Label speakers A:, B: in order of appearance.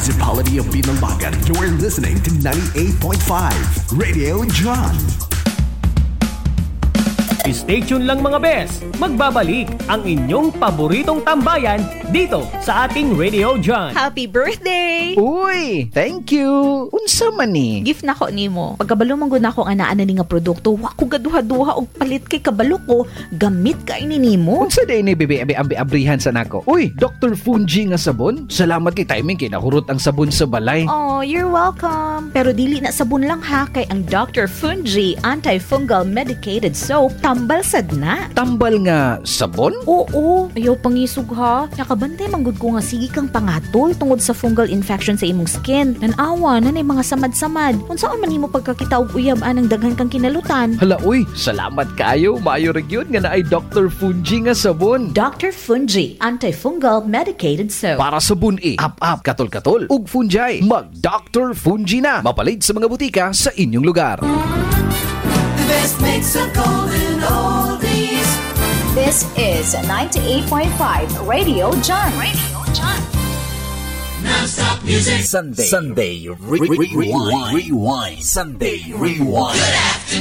A: Municipality of Binalagan. You're listening to 98.5 Radio John.
B: Stay tuned lang mga bes, magbabalik ang inyong paboritong tambayan dito sa ating Radio John.
C: Happy birthday!
D: Uy, thank you. Unsa man ni?
C: Gift na ko nimo. Pagkabalo man gud nako nga naa ni nga produkto, wa ko gaduha-duha og palit kay kabalo ko, gamit kay ni nimo.
D: Unsa day ni bebe abrihan sa nako? Uy, Dr. Fungi nga sabon. Salamat kay timing kay nahurot ang sabon sa balay.
C: Oh, you're welcome. Pero dili na sabon lang ha, kay ang Dr. Fungi antifungal medicated soap tambal sad na.
D: Tambal nga sabon?
C: Oo, ayaw pangisog ha. Nakabantay manggod ko nga sige kang pangatol tungod sa fungal infection sa imong skin. Nanawa na na mga samad-samad. Unsaon man himo pagkakita og uyab anang daghan kang kinalutan.
D: Hala uy, salamat kayo. Maayo ra gyud nga naay Dr. Fungi nga sabon.
C: Dr. Fungi antifungal medicated soap.
D: Para sabon up katol-katol ug fungi. Mag Dr. Fungi na. Mapalit sa mga butika sa inyong lugar.
E: The best mix of golden oldies.
F: This is 98.5 Radio John. Radio John.
E: Non-stop music.
G: Sunday Rewind. Sunday Rewind.